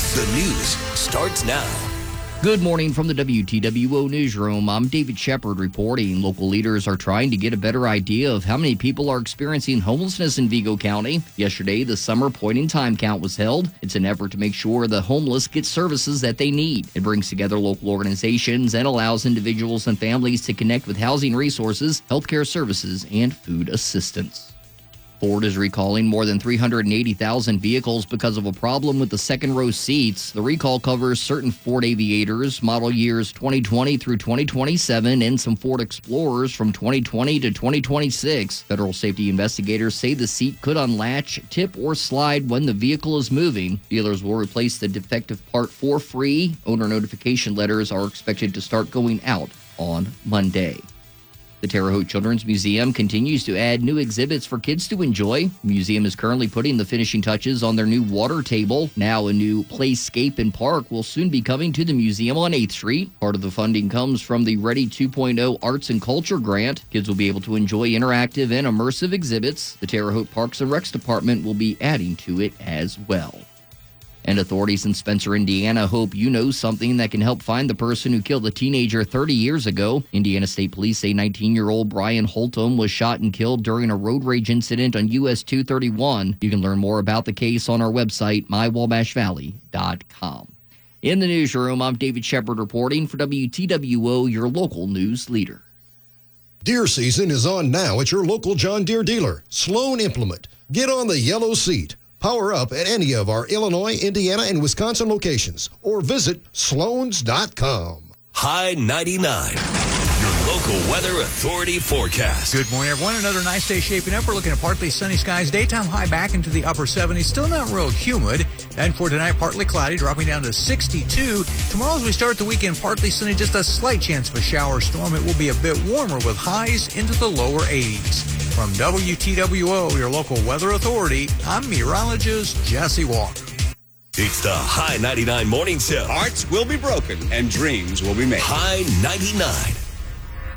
The news starts now. Good morning from the WTWO newsroom. I'm David Shepard reporting. Local leaders are trying to get a better idea of how many people are experiencing homelessness in Vigo County. Yesterday, the summer point-in-time count was held. It's an effort to make sure the homeless get services that they need. It brings together local organizations and allows individuals and families to connect with housing resources, healthcare services, and food assistance. Ford is recalling more than 380,000 vehicles because of a problem with the second-row seats. The recall covers certain Ford Aviators, model years 2020 through 2027, and some Ford Explorers from 2020 to 2026. Federal safety investigators say the seat could unlatch, tip, or slide when the vehicle is moving. Dealers will replace the defective part for free. Owner notification letters are expected to start going out on Monday. The Terre Haute Children's Museum continues to add new exhibits for kids to enjoy. The museum is currently putting the finishing touches on their new water table. Now a new Playscape and Park will soon be coming to the museum on 8th Street. Part of the funding comes from the Ready 2.0 Arts and Culture Grant. Kids will be able to enjoy interactive and immersive exhibits. The Terre Haute Parks and Recs Department will be adding to it as well. And authorities in Spencer, Indiana hope you know something that can help find the person who killed a teenager 30 years ago. Indiana State Police say 19-year-old Brian Holtum was shot and killed during a road rage incident on US 231. You can learn more about the case on our website, mywabashvalley.com. In the newsroom, I'm David Shepard reporting for WTWO, your local news leader. Deer season is on now at your local John Deere dealer, Sloan Implement. Get on the yellow seat. Power up at any of our Illinois, Indiana, and Wisconsin locations or visit sloans.com. High 99, your local weather authority forecast. Good morning, everyone. Another nice day shaping up. We're looking at partly sunny skies. Daytime high back into the upper 70s. Still not real humid. And for tonight, partly cloudy, dropping down to 62. Tomorrow, as we start the weekend, partly sunny, just a slight chance of a shower storm. It will be a bit warmer with highs into the lower 80s. From WTWO, your local weather authority, I'm meteorologist Jesse Walker. It's the High 99 Morning Show. Hearts will be broken and dreams will be made. High 99.